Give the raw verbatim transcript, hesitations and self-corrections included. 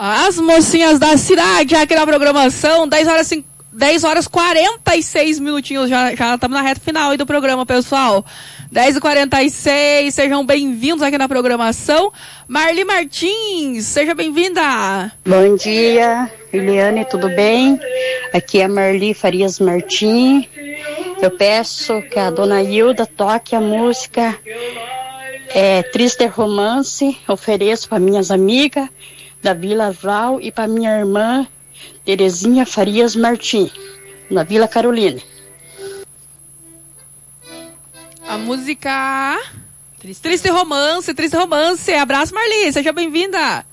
As mocinhas da cidade aqui na programação, dez horas, dez horas quarenta e seis minutinhos, já estamos na reta final aí do programa, pessoal. dez e quarenta e seis, sejam bem-vindos aqui na programação. Marli Martins, seja bem-vinda. Bom dia, Eliane, tudo bem? Aqui é a Marli Farias Martins. Eu peço que a dona Hilda toque a música é, Triste Romance, ofereço para minhas amigas da Vila Val e para minha irmã Terezinha Farias Martins, na Vila Carolina. A música Triste, Triste Romance, Triste Romance. Abraço, Marli, seja bem-vinda.